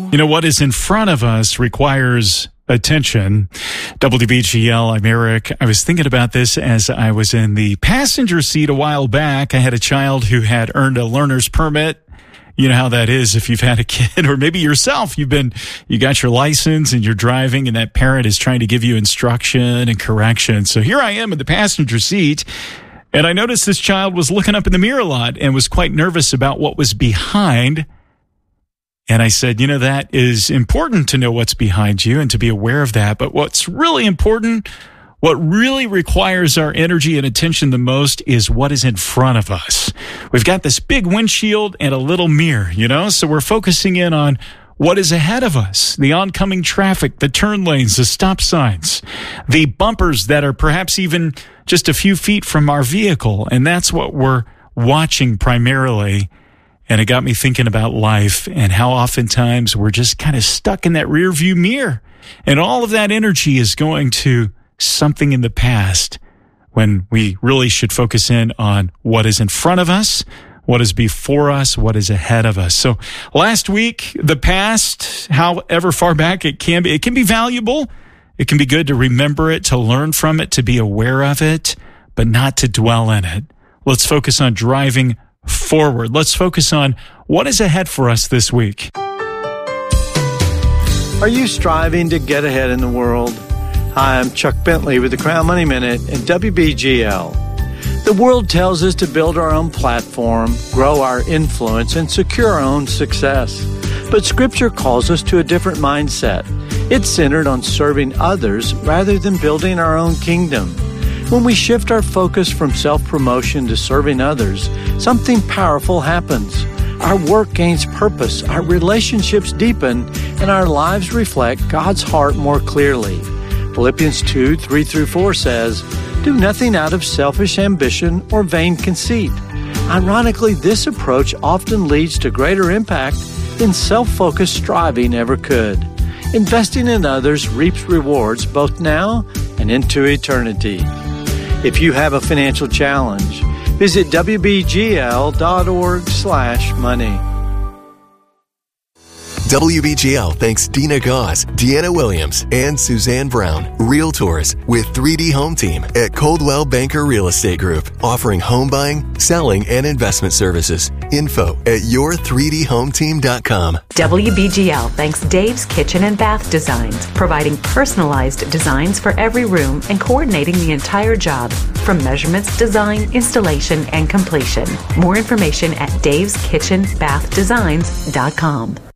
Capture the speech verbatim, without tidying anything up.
You know, what is in front of us requires attention. W B G L, I'm Eric. I was thinking about this as I was in the passenger seat a while back. I had a child who had earned a learner's permit. You know how that is if you've had a kid, or maybe yourself, you've been, you got your license and you're driving and that parent is trying to give you instruction and correction. So here I am in the passenger seat, and I noticed this child was looking up in the mirror a lot and was quite nervous about what was behind. And I said, you know, that is important to know what's behind you and to be aware of that. But what's really important, what really requires our energy and attention the most is what is in front of us. We've got this big windshield and a little mirror, you know, so we're focusing in on what is ahead of us, the oncoming traffic, the turn lanes, the stop signs, the bumpers that are perhaps even just a few feet from our vehicle. And that's what we're watching primarily. And it got me thinking about life and how oftentimes we're just kind of stuck in that rear view mirror. And all of that energy is going to something in the past when we really should focus in on what is in front of us, what is before us, what is ahead of us. So last week, the past, however far back it can be, it can be valuable. It can be good to remember it, to learn from it, to be aware of it, but not to dwell in it. Let's focus on driving forward. Let's focus on what is ahead for us this week. Are you striving to get ahead in the world? Hi, I'm Chuck Bentley with the Crown Money Minute and W B G L. The world tells us to build our own platform, grow our influence, and secure our own success. But Scripture calls us to a different mindset. It's centered on serving others rather than building our own kingdom. When we shift our focus from self-promotion to serving others, something powerful happens. Our work gains purpose, our relationships deepen, and our lives reflect God's heart more clearly. Philippians two, three through four says, "Do nothing out of selfish ambition or vain conceit." Ironically, this approach often leads to greater impact than self-focused striving ever could. Investing in others reaps rewards both now and into eternity. If you have a financial challenge, visit W B G L dot org slash money. W B G L thanks Dina Gauss, Deanna Williams, and Suzanne Brown, Realtors with three D Home Team at Coldwell Banker Real Estate Group, offering home buying, selling, and investment services. Info at your three D home team dot com. W B G L thanks Dave's Kitchen and Bath Designs, providing personalized designs for every room and coordinating the entire job, from measurements, design, installation, and completion. More information at daves kitchen bath designs dot com.